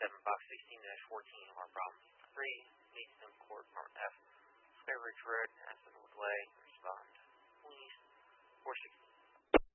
7, Box 16-14, R problem 3, Mason Court, Part F, Sky Ridge Road, Aspenwood Way,